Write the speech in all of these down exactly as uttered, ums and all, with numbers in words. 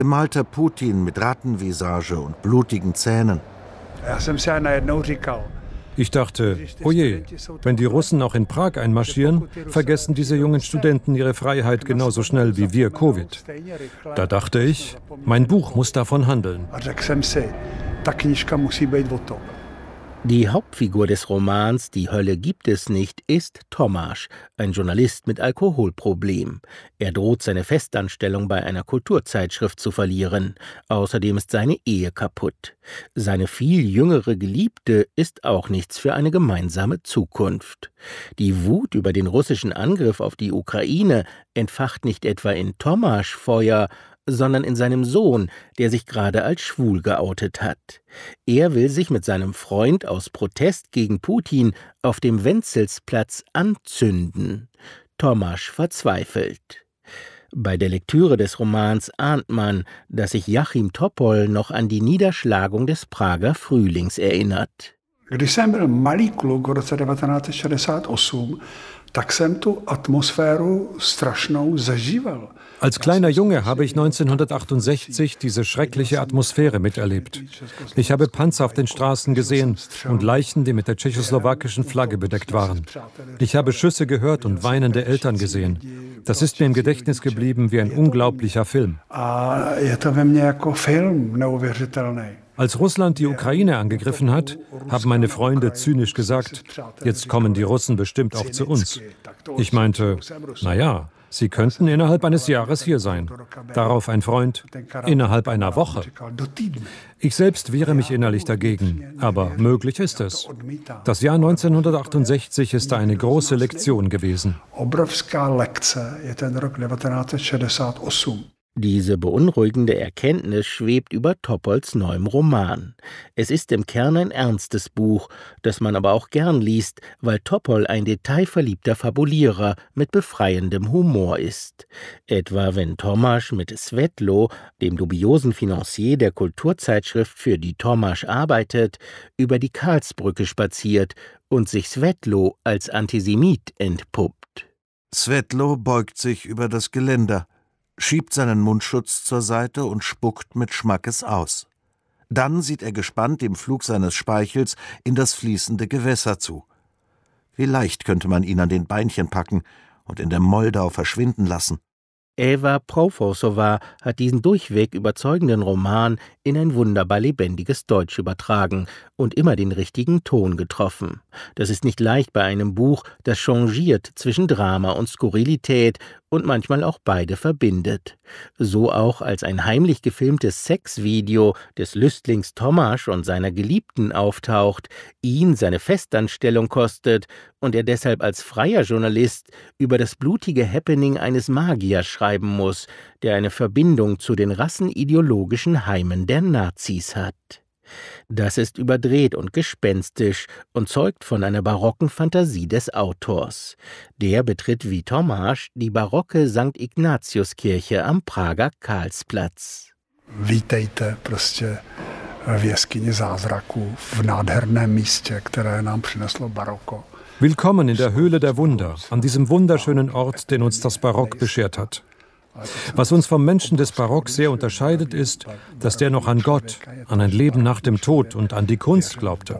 Gemalter Putin mit Rattenvisage und blutigen Zähnen. Ich dachte, oje, wenn die Russen auch in Prag einmarschieren, vergessen diese jungen Studenten ihre Freiheit genauso schnell wie wir Covid. Da dachte ich, mein Buch muss davon handeln. Die Hauptfigur des Romans »Die Hölle gibt es nicht« ist Tomasz, ein Journalist mit Alkoholproblem. Er droht, seine Festanstellung bei einer Kulturzeitschrift zu verlieren. Außerdem ist seine Ehe kaputt. Seine viel jüngere Geliebte ist auch nichts für eine gemeinsame Zukunft. Die Wut über den russischen Angriff auf die Ukraine entfacht nicht etwa in Tomasz Feuer, sondern in seinem Sohn, der sich gerade als schwul geoutet hat. Er will sich mit seinem Freund aus Protest gegen Putin auf dem Wenzelsplatz anzünden. Tomasz verzweifelt. Bei der Lektüre des Romans ahnt man, dass sich Jachim Topol noch an die Niederschlagung des Prager Frühlings erinnert. Když jsem byl malý kluk v roce devatenáct set šedesát osm, tak jsem tu atmosféru strašnou zažíval. Als kleiner Junge habe ich neunzehnhundertachtundsechzig diese schreckliche Atmosphäre miterlebt. Ich habe Panzer auf den Straßen gesehen und Leichen, die mit der tschechoslowakischen Flagge bedeckt waren. Ich habe Schüsse gehört und weinende Eltern gesehen. Das ist mir im Gedächtnis geblieben wie ein unglaublicher Film. Als Russland die Ukraine angegriffen hat, haben meine Freunde zynisch gesagt, jetzt kommen die Russen bestimmt auch zu uns. Ich meinte, naja, sie könnten innerhalb eines Jahres hier sein. Darauf ein Freund, innerhalb einer Woche. Ich selbst wehre mich innerlich dagegen, aber möglich ist es. Das Jahr neunzehnhundertachtundsechzig ist da eine große Lektion gewesen. Diese beunruhigende Erkenntnis schwebt über Topols neuem Roman. Es ist im Kern ein ernstes Buch, das man aber auch gern liest, weil Topol ein detailverliebter Fabulierer mit befreiendem Humor ist. Etwa wenn Tomasz mit Svetlo, dem dubiosen Financier der Kulturzeitschrift, für die Tomasz arbeitet, über die Karlsbrücke spaziert und sich Svetlo als Antisemit entpuppt. Svetlo beugt sich über das Geländer, schiebt seinen Mundschutz zur Seite und spuckt mit Schmackes aus. Dann sieht er gespannt dem Flug seines Speichels in das fließende Gewässer zu. Wie leicht könnte man ihn an den Beinchen packen und in der Moldau verschwinden lassen. Eva Profosowa hat diesen durchweg überzeugenden Roman in ein wunderbar lebendiges Deutsch übertragen und immer den richtigen Ton getroffen. Das ist nicht leicht bei einem Buch, das changiert zwischen Drama und Skurrilität und manchmal auch beide verbindet. So auch als ein heimlich gefilmtes Sexvideo des Lüstlings Tomasz und seiner Geliebten auftaucht, ihn seine Festanstellung kostet und er deshalb als freier Journalist über das blutige Happening eines Magiers schreiben muss, der eine Verbindung zu den rassenideologischen Heimen der Nazis hat. Das ist überdreht und gespenstisch und zeugt von einer barocken Fantasie des Autors. Der betritt wie Tomasz die barocke Sankt Ignatiuskirche am Prager Karlsplatz. Vítejte prostě v jeskyni zázraků, v nádherném místě, které nám přineslo baroko. Willkommen in der Höhle der Wunder, an diesem wunderschönen Ort, den uns das Barock beschert hat. Was uns vom Menschen des Barock sehr unterscheidet, ist, dass der noch an Gott, an ein Leben nach dem Tod und an die Kunst glaubte.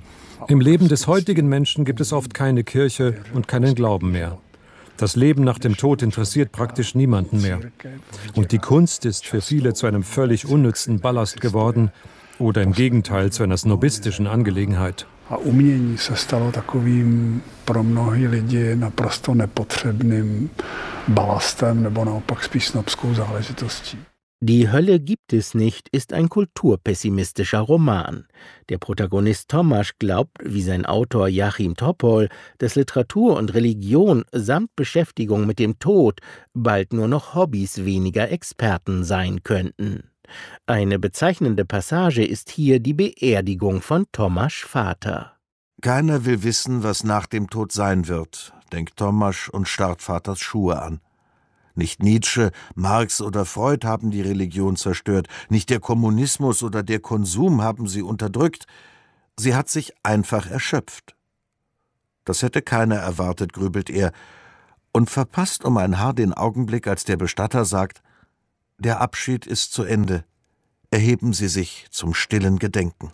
Im Leben des heutigen Menschen gibt es oft keine Kirche und keinen Glauben mehr. Das Leben nach dem Tod interessiert praktisch niemanden mehr. Und die Kunst ist für viele zu einem völlig unnützen Ballast geworden oder im Gegenteil zu einer snobistischen Angelegenheit. A umění se stalo takovým pro mnohé lidi naprosto nepotřebným balastem nebo naopak spíš snobskou záležitostí. Die Hölle gibt es nicht ist ein kulturpessimistischer Roman. Der Protagonist Tomasz glaubt, wie sein Autor Jachim Topol, dass Literatur und Religion samt Beschäftigung mit dem Tod bald nur noch Hobbys weniger Experten sein könnten. Eine bezeichnende Passage ist hier die Beerdigung von Tomasz' Vater. Keiner will wissen, was nach dem Tod sein wird, denkt Tomasz und starrt Vaters Schuhe an. Nicht Nietzsche, Marx oder Freud haben die Religion zerstört, nicht der Kommunismus oder der Konsum haben sie unterdrückt. Sie hat sich einfach erschöpft. Das hätte keiner erwartet, grübelt er, und verpasst um ein Haar den Augenblick, als der Bestatter sagt: Der Abschied ist zu Ende. Erheben Sie sich zum stillen Gedenken.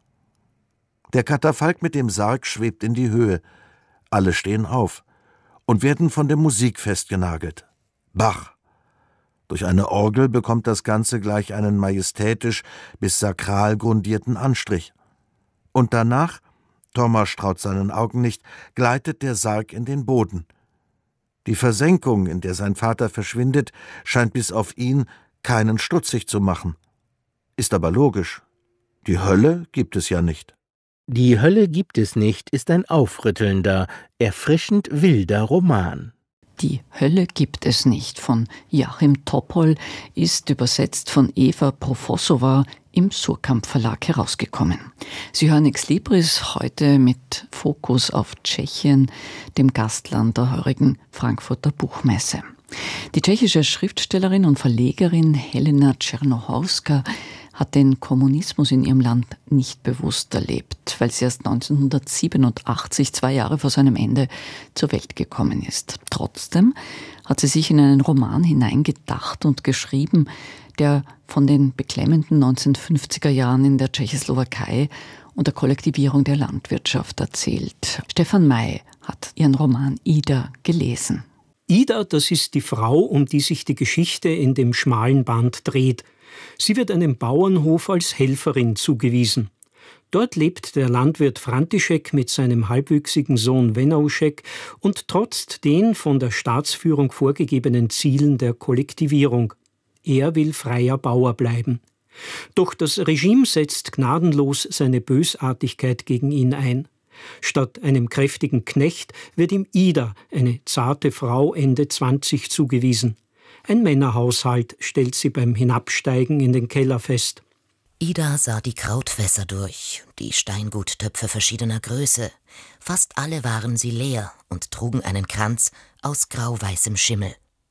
Der Katafalk mit dem Sarg schwebt in die Höhe. Alle stehen auf und werden von der Musik festgenagelt. Bach. Durch eine Orgel bekommt das Ganze gleich einen majestätisch bis sakral grundierten Anstrich. Und danach, Thomas traut seinen Augen nicht, gleitet der Sarg in den Boden. Die Versenkung, in der sein Vater verschwindet, scheint bis auf ihn keinen stutzig zu machen. Ist aber logisch. Die Hölle gibt es ja nicht. Die Hölle gibt es nicht ist ein aufrüttelnder, erfrischend wilder Roman. Die Hölle gibt es nicht von Joachim Topol ist übersetzt von Eva Profossowa im Surkamp Verlag herausgekommen. Sie hören Ex Libris heute mit Fokus auf Tschechien, dem Gastland der heurigen Frankfurter Buchmesse. Die tschechische Schriftstellerin und Verlegerin Helena Černohorska hat den Kommunismus in ihrem Land nicht bewusst erlebt, weil sie erst neunzehnhundertsiebenundachtzig, zwei Jahre vor seinem Ende, zur Welt gekommen ist. Trotzdem hat sie sich in einen Roman hineingedacht und geschrieben, der von den beklemmenden neunzehnhundertfünfziger Jahren in der Tschechoslowakei und der Kollektivierung der Landwirtschaft erzählt. Stefan May hat ihren Roman Ida gelesen. Ida, das ist die Frau, um die sich die Geschichte in dem schmalen Band dreht. Sie wird einem Bauernhof als Helferin zugewiesen. Dort lebt der Landwirt František mit seinem halbwüchsigen Sohn Wenaušek und trotzt den von der Staatsführung vorgegebenen Zielen der Kollektivierung. Er will freier Bauer bleiben. Doch das Regime setzt gnadenlos seine Bösartigkeit gegen ihn ein. Statt einem kräftigen Knecht wird ihm Ida, eine zarte Frau Ende zwanzig, zugewiesen. Ein Männerhaushalt stellt sie beim Hinabsteigen in den Keller fest. Ida sah die Krautfässer durch, die Steinguttöpfe verschiedener Größe. Fast alle waren sie leer und trugen einen Kranz aus grauweißem Schimmel.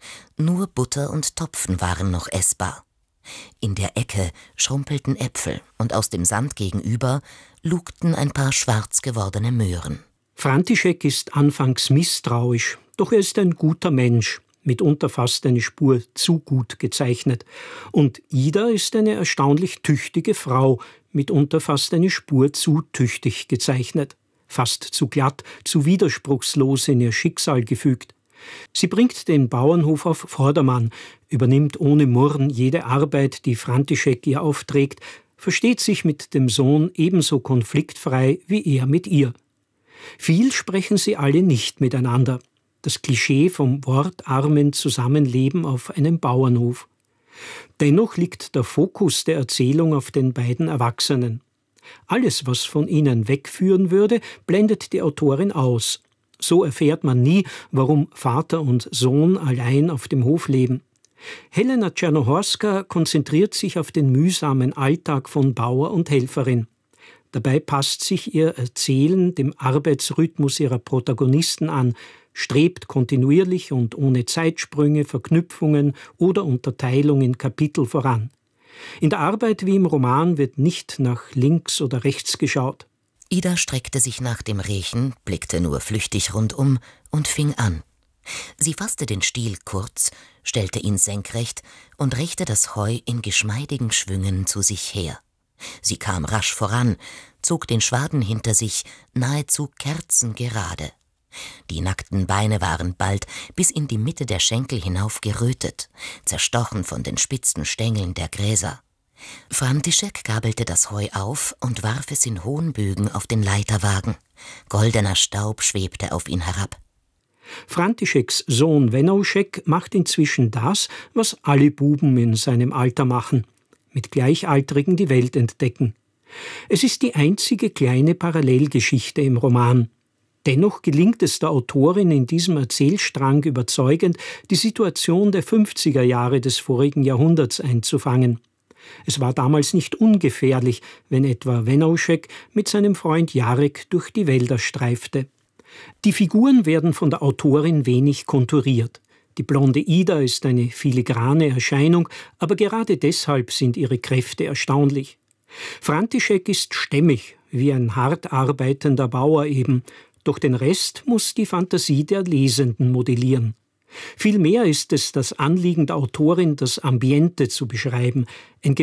Nur Butter und Topfen waren noch essbar. In der Ecke schrumpelten Äpfel und aus dem Sand gegenüber lugten ein paar schwarz gewordene Möhren. František ist anfangs misstrauisch, doch er ist ein guter Mensch. Mitunter fast eine Spur zu gut gezeichnet. Und Ida ist eine erstaunlich tüchtige Frau, mitunter fast eine Spur zu tüchtig gezeichnet. Fast zu glatt, zu widerspruchslos in ihr Schicksal gefügt. Sie bringt den Bauernhof auf Vordermann, übernimmt ohne Murren jede Arbeit, die František ihr aufträgt, versteht sich mit dem Sohn ebenso konfliktfrei wie er mit ihr. Viel sprechen sie alle nicht miteinander. Das Klischee vom wortarmen Zusammenleben auf einem Bauernhof. Dennoch liegt der Fokus der Erzählung auf den beiden Erwachsenen. Alles, was von ihnen wegführen würde, blendet die Autorin aus. So erfährt man nie, warum Vater und Sohn allein auf dem Hof leben. Helena Černohorska konzentriert sich auf den mühsamen Alltag von Bauer und Helferin. Dabei passt sich ihr Erzählen dem Arbeitsrhythmus ihrer Protagonisten an, strebt kontinuierlich und ohne Zeitsprünge, Verknüpfungen oder Unterteilung in Kapitel voran. In der Arbeit wie im Roman wird nicht nach links oder rechts geschaut. Ida streckte sich nach dem Rechen, blickte nur flüchtig rundum und fing an. Sie fasste den Stiel kurz, stellte ihn senkrecht und richte das Heu in geschmeidigen Schwüngen zu sich her. Sie kam rasch voran, zog den Schwaden hinter sich, nahezu kerzengerade. Die nackten Beine waren bald bis in die Mitte der Schenkel hinauf gerötet, zerstochen von den spitzen Stängeln der Gräser. František gabelte das Heu auf und warf es in hohen Bögen auf den Leiterwagen. Goldener Staub schwebte auf ihn herab. Františeks Sohn Wenaušek macht inzwischen das, was alle Buben in seinem Alter machen: mit Gleichaltrigen die Welt entdecken. Es ist die einzige kleine Parallelgeschichte im Roman. Dennoch gelingt es der Autorin in diesem Erzählstrang überzeugend, die Situation der fünfziger Jahre des vorigen Jahrhunderts einzufangen. Es war damals nicht ungefährlich, wenn etwa Wenaušek mit seinem Freund Jarek durch die Wälder streifte. Die Figuren werden von der Autorin wenig konturiert. Die blonde Ida ist eine filigrane Erscheinung, aber gerade deshalb sind ihre Kräfte erstaunlich. František ist stämmig, wie ein hart arbeitender Bauer eben, doch den Rest muss die Fantasie der Lesenden modellieren. Vielmehr ist es das Anliegen der Autorin, das Ambiente zu beschreiben, ein